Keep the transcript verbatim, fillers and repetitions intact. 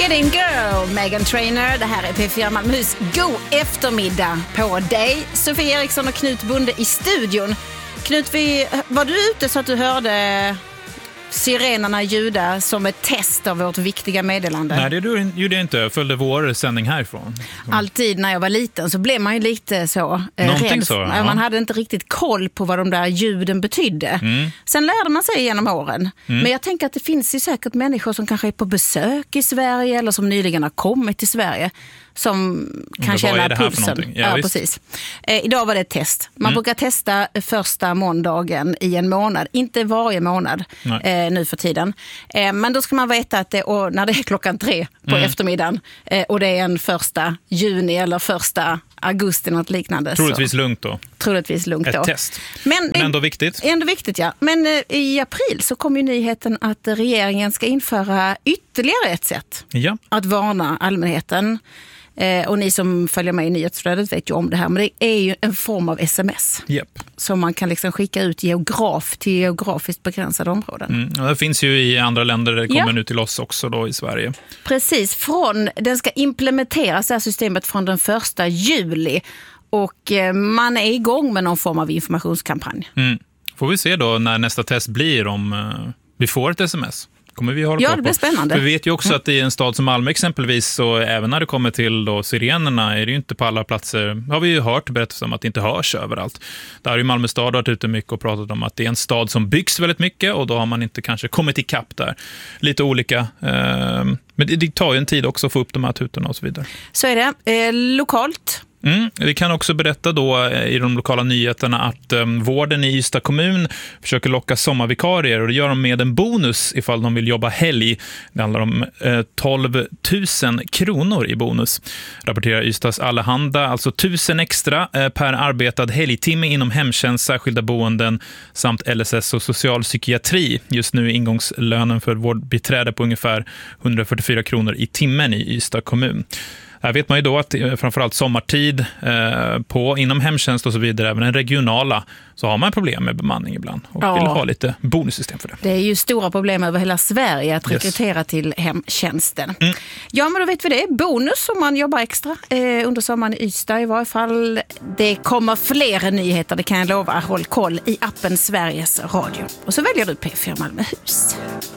Getting Girl, Meghan Trainor. Det här är P fyra Malmöhus. God eftermiddag på dig. Sofie Eriksson och Knut Bunde i studion. Knut, vi, var du ute så att du hörde sirenerna ljuda som ett test av vårt viktiga meddelande? Nej, det gjorde jag inte. Jag följde vår sändning härifrån. Alltid när jag var liten så blev man ju lite så eh, rädd. Så, ja. Man hade inte riktigt koll på vad de där ljuden betydde. Mm. Sen lärde man sig genom åren. Mm. Men jag tänker att det finns ju säkert människor som kanske är på besök i Sverige eller som nyligen har kommit till Sverige som kan Men känna pulsen. Ja, ja precis. Eh, idag var det ett test. Man mm. brukar testa första måndagen i en månad. Inte varje månad eh, nu för tiden. Eh, men då ska man veta att det, och när det är klockan tre på mm. eftermiddagen eh, och det är en första juni eller första augusti något liknande. Troligtvis så. lugnt då. Troligtvis lugnt då. Ett test. Men, Men ändå viktigt. Ändå viktigt, ja. Men eh, i april så kom ju nyheten att regeringen ska införa ytterligare ett sätt ja. att varna allmänheten. Eh, och ni som följer med i nyhetsflödet vet ju om det här. Men det är ju en form av sms. Yep. Som man kan liksom skicka ut geograf till geografiskt begränsade områden. Mm, ja, det finns ju i andra länder, det kommer ja. nu till oss också då i Sverige. Precis, från, den ska implementeras det här systemet från den första juli. Och eh, man är igång med någon form av informationskampanj. Mm. Får vi se då när nästa test blir om eh, vi får ett sms. Kommer vi hålla ja, det blir spännande. För vi vet ju också mm. att i en stad som Malmö exempelvis, så även när det kommer till då sirenerna är det ju inte på alla platser, har vi ju hört berättas om att det inte hörs överallt. Där har ju Malmö stad varit ute mycket och pratat om att det är en stad som byggs väldigt mycket och då har man inte kanske kommit ikapp där. Lite olika, eh, men det, det tar ju en tid också att få upp de här tutorna och så vidare. Så är det. Eh, lokalt. Mm. Vi kan också berätta då i de lokala nyheterna att um, vården i Ystad kommun försöker locka sommarvikarier och det gör de med en bonus ifall de vill jobba helg. Det handlar om eh, tolv tusen kronor i bonus. Rapporterar Ystads Allehanda, alltså tusen extra eh, per arbetad helgtimme inom hemtjänst, särskilda boenden samt L S S och socialpsykiatri. Just nu är ingångslönen för vårdbiträde på ungefär hundrafyrtiofyra kronor i timmen i Ystad kommun. Här vet man ju då att framförallt sommartid eh, på, inom hemtjänst och så vidare, även den regionala, så har man problem med bemanning ibland och ja. vill ha lite bonussystem för det. Det är ju stora problem över hela Sverige att rekrytera yes. till hemtjänsten. Mm. Ja, men då vet vi det. Bonus om man jobbar extra eh, under sommaren i Ystad i varje fall. Det kommer fler nyheter, det kan jag lova. Håll koll i appen Sveriges Radio. Och så väljer du P fyra Malmöhus.